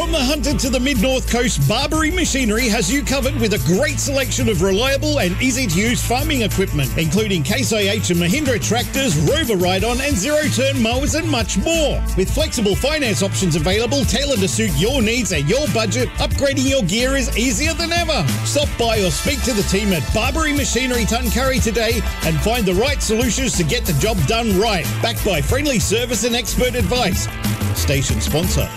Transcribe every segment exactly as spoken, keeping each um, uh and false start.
From the Hunter to the mid-north coast, Barbary Machinery has you covered with a great selection of reliable and easy-to-use farming equipment, including Case I H and Mahindra tractors, Rover ride-on and zero-turn mowers and much more. With flexible finance options available tailored to suit your needs and your budget, upgrading your gear is easier than ever. Stop by or speak to the team at Barbary Machinery Tuncurry today and find the right solutions to get the job done right. Backed by friendly service and expert advice. Station sponsor.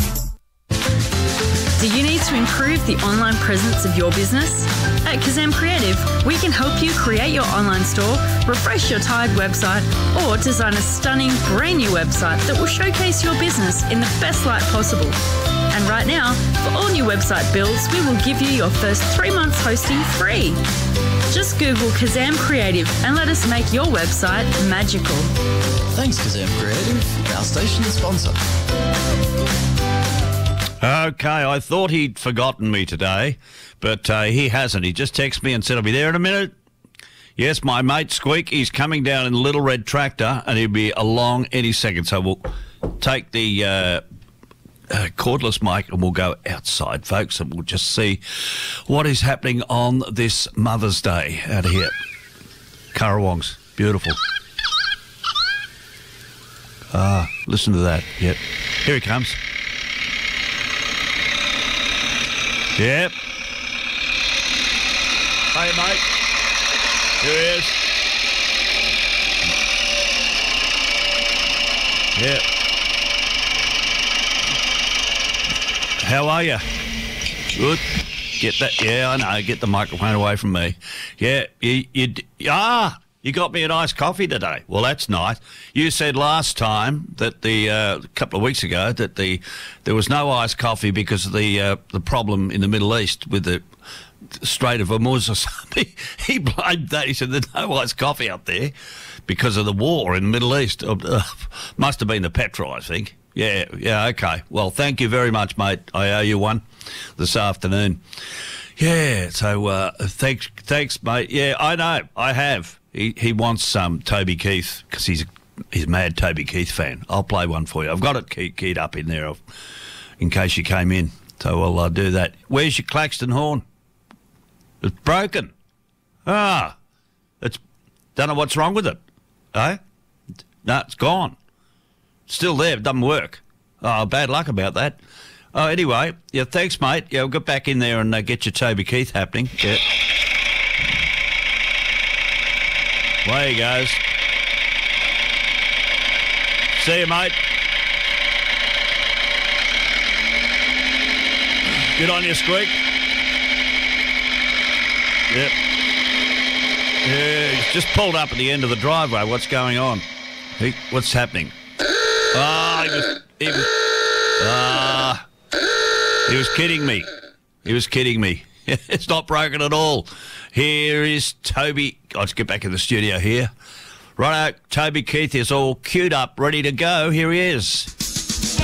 Do you need to improve the online presence of your business? At Kazam Creative, we can help you create your online store, refresh your tired website, or design a stunning brand new website that will showcase your business in the best light possible. And right now, for all new website builds, we will give you your first three months hosting free. Just Google Kazam Creative and let us make your website magical. Thanks, Kazam Creative, our station sponsor. Okay, I thought he'd forgotten me today, but uh, he hasn't. He just texted me and said, I'll be there in a minute. Yes, my mate Squeak, he's coming down in the little red tractor and he'll be along any second. So we'll take the uh, uh, cordless mic and we'll go outside, folks, and we'll just see what is happening on this Mother's Day out here. Currawongs, beautiful. Ah, listen to that. Yep, here he comes. Yep. Hey, mate. Here he is. Yep. How are you? Good. Get that. Yeah, I know. Get the microphone away from me. Yeah. You. You. Ah. You got me an iced coffee today. Well, that's nice. You said last time that the uh, a couple of weeks ago that the there was no iced coffee because of the uh, the problem in the Middle East with the Strait of Hormuz or something. He blamed that. He said there's no iced coffee up there because of the war in the Middle East. Uh, must have been the petrol, I think. Yeah, yeah, okay. Well, thank you very much, mate. I owe you one this afternoon. Yeah, so uh, thanks, thanks, mate. Yeah, I know, I have. He he wants um, Toby Keith because he's a, he's a mad Toby Keith fan. I'll play one for you. I've got it key, keyed up in there in case you came in. So I'll uh, do that. Where's your Claxton horn? It's broken. Ah, it's don't know what's wrong with it. Eh? No, it's gone. Still there. It doesn't work. Oh, bad luck about that. Oh, anyway, yeah, thanks, mate. Yeah, we'll get back in there and uh, get your Toby Keith happening. Yeah. Away he goes. See you, mate. Good on you, Squeak. Yep. Yeah, he's just pulled up at the end of the driveway. What's going on? He, what's happening? Ah, oh, he was... He was ah, he was kidding me. He was kidding me. It's not broken at all. Here is Toby. Let's get back in the studio here. Righto, Toby Keith is all queued up, ready to go. Here he is.